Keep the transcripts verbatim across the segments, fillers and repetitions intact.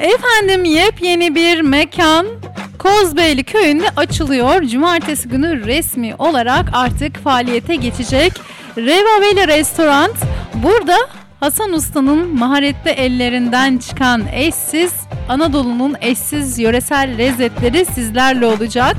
Efendim yepyeni bir mekan Kozbeyli köyünde açılıyor. Cumartesi günü resmi olarak artık faaliyete geçecek. Reva Vela Restoran. Burada Hasan Usta'nın maharetli ellerinden çıkan eşsiz, Anadolu'nun eşsiz yöresel lezzetleri sizlerle olacak.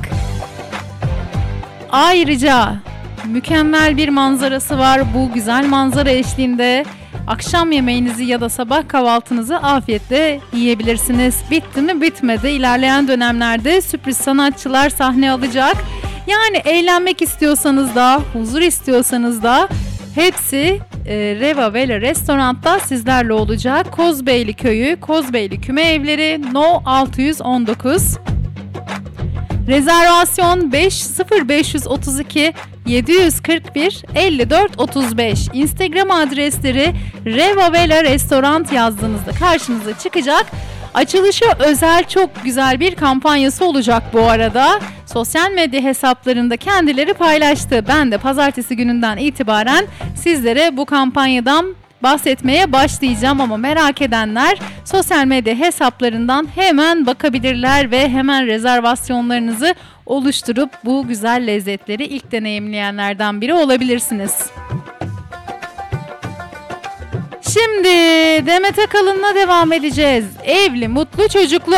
Ayrıca mükemmel bir manzarası var. Bu güzel manzara eşliğinde akşam yemeğinizi ya da sabah kahvaltınızı afiyetle yiyebilirsiniz. Bitti mi? Bitmedi. İlerleyen dönemlerde sürpriz sanatçılar sahne alacak. Yani eğlenmek istiyorsanız da, huzur istiyorsanız da hepsi e, Reva Vela Restoran'ta sizlerle olacak. Kozbeyli Köyü, Kozbeyli Küme Evleri, No altı yüz on dokuz. Rezervasyon beş sıfır beş otuz iki yedi kırk bir elli dört otuz beş. Instagram adresleri Reva Vela Restoran yazdığınızda karşınıza çıkacak. Açılışı özel çok güzel bir kampanyası olacak bu arada. Sosyal medya hesaplarında kendileri paylaştı. Ben de pazartesi gününden itibaren sizlere bu kampanyadan bahsetmeye başlayacağım ama merak edenler sosyal medya hesaplarından hemen bakabilirler ve hemen rezervasyonlarınızı oluşturup bu güzel lezzetleri ilk deneyimleyenlerden biri olabilirsiniz. Şimdi Demet Akalın'la devam edeceğiz. Evli, mutlu, çocuklu.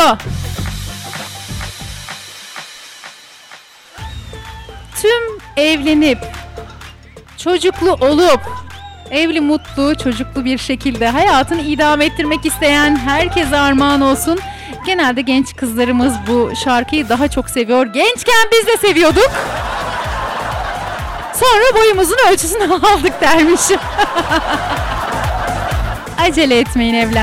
Tüm evlenip, çocuklu olup, evli, mutlu, çocuklu bir şekilde hayatını idame ettirmek isteyen herkese armağan olsun. Genelde genç kızlarımız bu şarkıyı daha çok seviyor. Gençken biz de seviyorduk. Sonra boyumuzun ölçüsünü aldık dermişim. Acele etmeyin evlen.